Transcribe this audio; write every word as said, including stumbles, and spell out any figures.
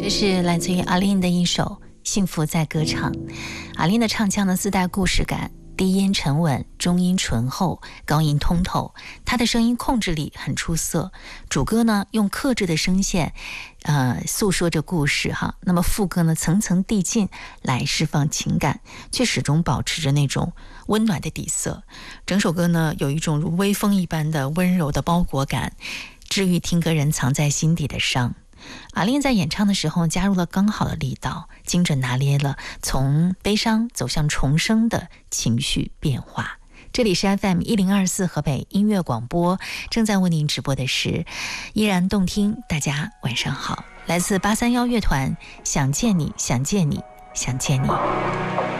这是来自于阿琳的一首《幸福在歌唱》。阿琳的唱腔呢自带故事感，低音沉稳，中音醇厚，高音通透，她的声音控制力很出色。主歌呢用克制的声线呃，诉说着故事哈，那么副歌呢层层递进来释放情感，却始终保持着那种温暖的底色。整首歌呢有一种如微风一般的温柔的包裹感，治愈听歌人藏在心底的伤。阿琳在演唱的时候加入了刚好的力道，精准拿捏了从悲伤走向重生的情绪变化。这里是 F M 一零二四河北音乐广播，正在为您直播的是依然动听。大家晚上好，来自八三幺乐团，想见你，想见你，想见你。